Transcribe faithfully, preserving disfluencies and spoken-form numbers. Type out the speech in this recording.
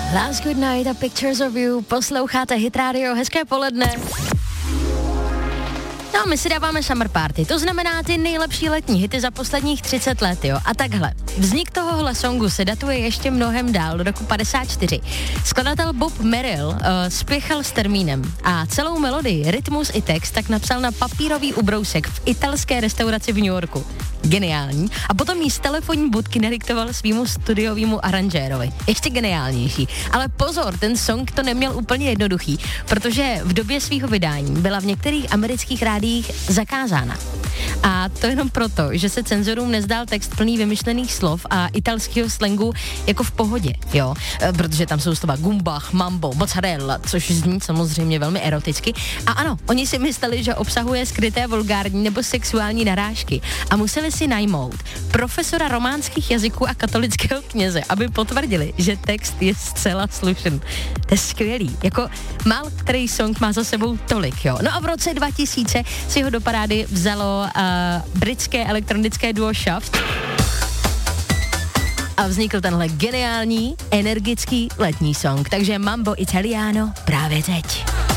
Last Good Night a Pictures of You, posloucháte Hit Radio, hezké poledne. No, my si dáváme summer party, to znamená ty nejlepší letní hity za posledních třicet let, jo. A takhle, vznik tohohle songu se datuje ještě mnohem dál, do roku padesát čtyři. Skladatel Bob Merrill uh, spěchal s termínem a celou melodii, rytmus i text tak napsal na papírový ubrousek v italské restauraci v New Yorku. Geniální. A potom jí z telefonní budky nadiktoval svýmu studiovému aranžérovi. Ještě geniálnější. Ale pozor, ten song to neměl úplně jednoduchý, protože v době svého vydání byla v některých amerických rádiích zakázána. A to jenom proto, že se cenzorům nezdál text plný vymyšlených slov a italského slangu jako v pohodě, jo. Protože tam jsou slova gumbach, mambo, mozzarella, což zní samozřejmě velmi eroticky. A ano, oni si mysleli, že obsahuje skryté vulgární nebo sexuální narážky a museli si najmout profesora románských jazyků a katolického kněze, aby potvrdili, že text je zcela slušný. To je skvělý. Jako málo který song má za sebou tolik, jo. No a v roce dva tisíce si ho do parády vzalo uh, britské elektronické duo Shaft a vznikl tenhle geniální, energický letní song. Takže Mambo Italiano právě teď.